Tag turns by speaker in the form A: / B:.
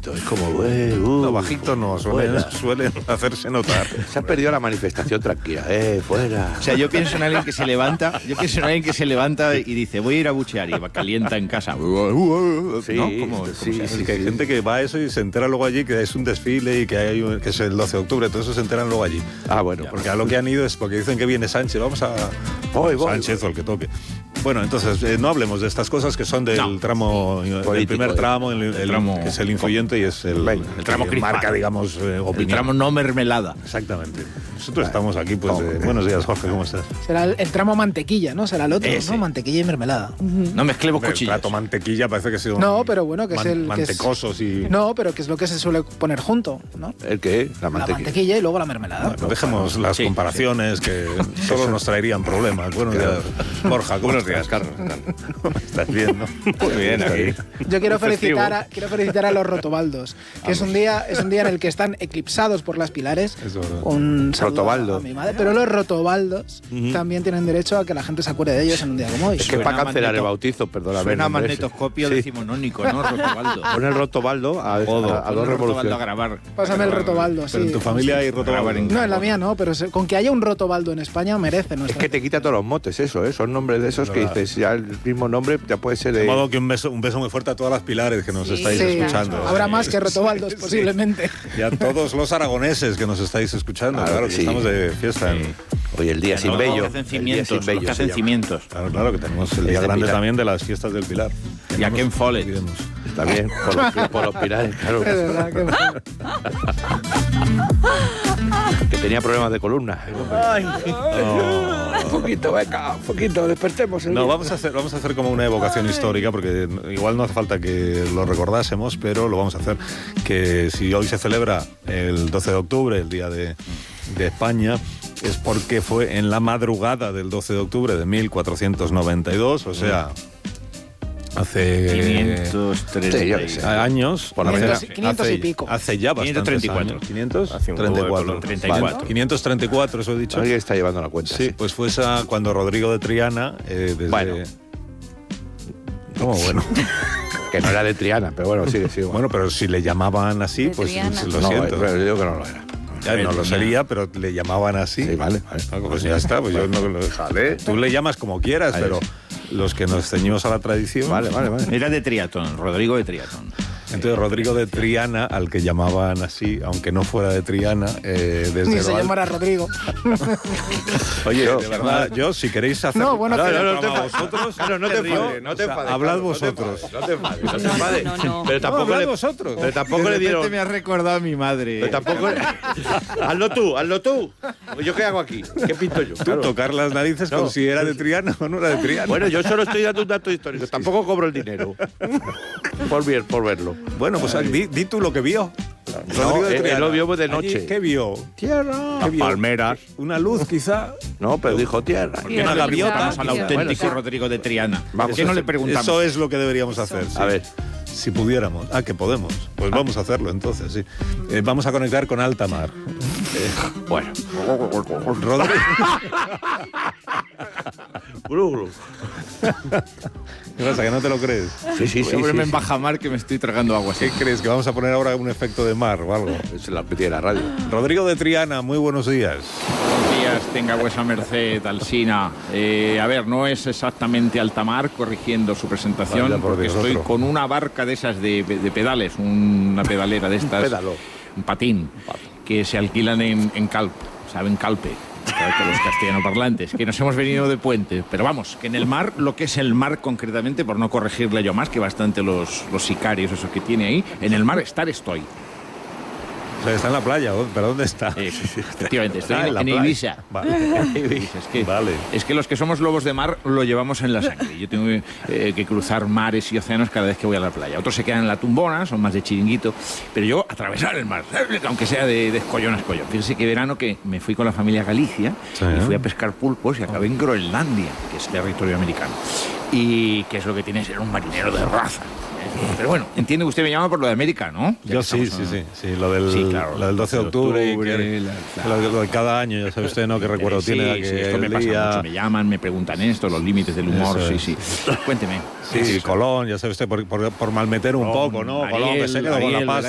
A: bajito, es como...
B: No, bajito no, suelen hacerse notar.
A: Se ha perdido la manifestación tranquila, fuera.
C: O sea, yo pienso en alguien que se levanta, y dice, voy a ir a buchear, y calienta en casa.
A: Sí,
C: ¿no?
B: Sí, que hay gente que va a eso y se entera luego allí que es un desfile y que es el 12 de octubre, todo eso se enteran luego allí.
A: Bueno.
B: Porque a lo que han ido es porque dicen que viene Sánchez, vamos a... Sánchez o el que toque. Bueno, entonces, no hablemos de estas cosas que son del tramo, el primer tramo, el tramo, que es el influyente y es el
C: tramo que
B: marca, digamos, opinión.
C: El tramo no mermelada.
B: Exactamente. Nosotros estamos aquí, pues, buenos días, Jorge, ¿cómo estás?
D: Será el tramo mantequilla, ¿no? Será el otro, ¿no? Mantequilla y mermelada.
C: No mezclemos cuchillas.
B: El plato mantequilla parece que es un...
D: No, pero bueno, que es el...
B: mantecosos y...
D: No, pero que es lo que se suele poner junto, ¿no?
A: ¿El qué? La
D: mantequilla y luego la mermelada.
B: Bueno, dejemos las comparaciones que solo nos traerían problemas. Buenos días, Borja.
A: Buenos días, Carlos.
B: ¿Estás bien, no?
A: Muy bien, aquí.
D: Yo quiero felicitar a los rotobaldos, que es un día en el que están eclipsados por las pilares. Un saludo a mi madre. Pero los rotobaldos también tienen derecho a que la gente se acuerde de ellos en un día como hoy.
A: Es que para cancelar el bautizo, perdóname.
C: Suena magnetoscopio decimonónico, ¿no? Rotobaldo.
A: Pon el rotobaldo a dos revoluciones.
C: A grabar.
D: Pásame el rotobaldo, sí.
B: Pero en tu familia hay rotobaldo.
D: No, en la mía no, pero con que haya un rotobaldo en España merece nuestra.
A: Es que te quita todos los motes eso, son nombres de esos que dices, ya el mismo nombre ya puede ser de...
B: De modo que un beso muy fuerte a todas las pilares que nos estáis escuchando.
D: Habrá más que rotobaldos, posiblemente.
B: Y a todos los aragoneses que nos estáis escuchando, claro que estamos de fiesta.
A: Hoy el día sin bello.
C: Los que hacen cimientos.
B: Claro que tenemos el día grande también de las fiestas del Pilar.
C: Y a Ken Follett.
A: Está bien, por los pilares, claro.
D: Es verdad,
A: que tenía problemas de columna. Un poquito, venga, un poquito, despertemos.
B: Vamos a hacer como una evocación histórica, porque igual no hace falta que lo recordásemos, pero lo vamos a hacer. Que si hoy se celebra el 12 de octubre, el Día de España, es porque fue en la madrugada del 12 de octubre de 1492, o sea... Hace
C: 530
B: años,
D: 500 y pico.
B: Hace ya bastantes 534.
C: años. 534.
B: 534, eso he dicho.
A: Alguien está llevando la cuenta.
B: Sí, pues fue esa cuando Rodrigo de Triana, desde...
A: Bueno.
B: ¿Cómo bueno?
A: Que no era de Triana, pero bueno, sigue.
B: Bueno, pero si le llamaban así, pues lo siento.
A: Pero yo digo que no lo era.
B: Ya no lo sería, pero le llamaban así.
A: Sí, vale.
B: Pues ya está, pues yo no lo dejaré. Tú le llamas como quieras, pero los que nos ceñimos a la tradición...
A: Vale.
C: Era de Triatón, Rodrigo de Triatón.
B: Entonces Rodrigo de Triana, al que llamaban así, aunque no fuera de Triana, desde
D: ni se llamara Rodrigo.
B: Oye, de verdad, yo si queréis hacer...
D: No, bueno,
B: no te vosotros...
A: No te enfades.
B: Hablad vosotros.
A: No te enfades.
D: No.
A: Pero tampoco
B: vosotros.
A: Pero tampoco le dieron...
C: me has recordado a mi madre.
A: Pero tampoco... Hazlo tú. ¿Yo qué hago aquí? ¿Qué pinto yo?
B: Tú tocar las narices con si era de Triana o no era de Triana.
A: Bueno, yo solo estoy dando un dato histórico. Tampoco cobro el dinero. Por verlo.
B: Bueno, pues di tú lo que vio.
A: No, él lo vio de noche.
B: Allí, ¿qué vio?
A: Tierra.
B: ¿Qué vio?
A: Palmeras.
B: Una luz, quizá.
A: No, pero dijo tierra.
C: Una gaviota al auténtico Rodrigo de Triana.
A: Vamos,
C: ¿Por qué no le preguntamos?
B: Eso es lo que deberíamos hacer. Sí.
A: A ver.
B: Si pudiéramos. Que podemos. Pues vamos a hacerlo entonces, sí. Vamos a conectar con alta mar.
A: Bueno.
B: Rodrigo. ¿Qué pasa, que no te lo crees?
A: Sí.
C: Ponerme en bajamar que me estoy tragando agua.
B: ¿Qué crees? ¿Que vamos a poner ahora un efecto de mar o algo?
A: Es la petilla de la radio.
B: Rodrigo de Triana, muy buenos días.
C: Buenos días, tenga vuesa merced, Alsina. A ver, no es exactamente alta mar, corrigiendo su presentación,
B: Vaya,
C: porque
B: Dios,
C: estoy
B: otro.
C: con una barca de esas de pedales, una pedalera de estas. Un patín, que se alquilan en Calpe, ¿saben? Calpe. Que los castellanoparlantes, que nos hemos venido de puente. Pero vamos, que en el mar, lo que es el mar concretamente, por no corregirle yo más, que bastante los sicarios, eso que tiene ahí, en el mar estoy.
B: O sea, está en la playa, ¿pero dónde está?
C: Efectivamente, estoy
B: en la
C: en
B: playa.
C: Ibiza.
B: Vale.
C: Ibiza.
B: Vale.
C: Es que los que somos lobos de mar lo llevamos en la sangre. Yo tengo que cruzar mares y océanos cada vez que voy a la playa. Otros se quedan en la tumbona, son más de chiringuito, pero yo atravesar el mar, aunque sea de escollón a escollón. Fíjense que verano que me fui con la familia a Galicia y fui a pescar pulpos y acabé en Groenlandia, que es territorio americano. Y que es lo que tiene ser un marinero de raza. Pero bueno, entiende que usted me llama por lo de América, ¿no?
B: Yo sí, lo del 12 de octubre, lo de cada año, ya sabe usted, ¿no? Qué recuerdo tiene que
C: esto me pasa mucho, me llaman, me preguntan esto, los límites del humor, sí. Cuénteme.
B: Sí, Colón, ya sabe usted, por malmeter un poco, ¿no? Colón, que se quedó con la pasta.